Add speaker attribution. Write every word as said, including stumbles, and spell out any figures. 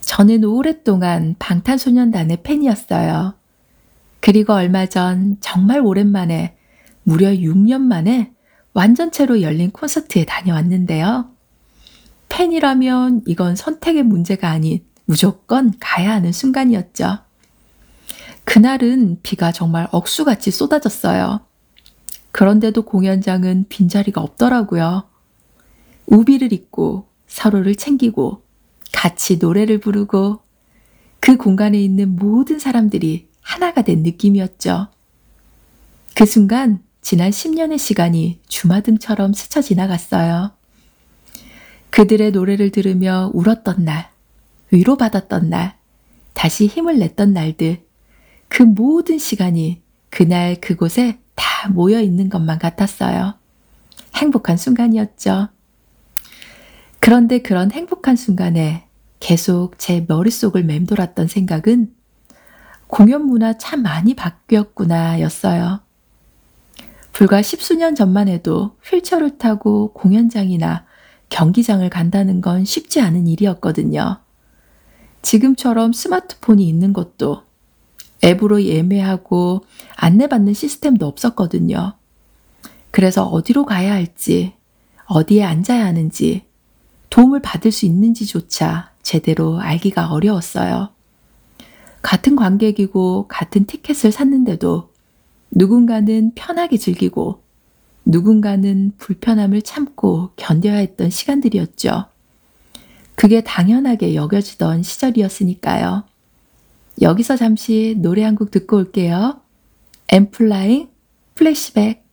Speaker 1: 저는 오랫동안 방탄소년단의 팬이었어요. 그리고 얼마 전 정말 오랜만에 무려 육 년 만에 완전체로 열린 콘서트에 다녀왔는데요. 팬이라면 이건 선택의 문제가 아닌 무조건 가야 하는 순간이었죠. 그날은 비가 정말 억수같이 쏟아졌어요. 그런데도 공연장은 빈자리가 없더라고요. 우비를 입고 서로를 챙기고 같이 노래를 부르고 그 공간에 있는 모든 사람들이 하나가 된 느낌이었죠. 그 순간 지난 십 년의 시간이 주마등처럼 스쳐 지나갔어요. 그들의 노래를 들으며 울었던 날, 위로받았던 날, 다시 힘을 냈던 날들, 그 모든 시간이 그날 그곳에 다 모여 있는 것만 같았어요. 행복한 순간이었죠. 그런데 그런 행복한 순간에 계속 제 머릿속을 맴돌았던 생각은 공연 문화 참 많이 바뀌었구나 였어요. 불과 십수년 전만 해도 휠체어를 타고 공연장이나 경기장을 간다는 건 쉽지 않은 일이었거든요. 지금처럼 스마트폰이 있는 것도 앱으로 예매하고 안내받는 시스템도 없었거든요. 그래서 어디로 가야 할지, 어디에 앉아야 하는지, 도움을 받을 수 있는지조차 제대로 알기가 어려웠어요. 같은 관객이고 같은 티켓을 샀는데도 누군가는 편하게 즐기고 누군가는 불편함을 참고 견뎌야 했던 시간들이었죠. 그게 당연하게 여겨지던 시절이었으니까요. 여기서 잠시 노래 한 곡 듣고 올게요. 엠플라잉 플래시백.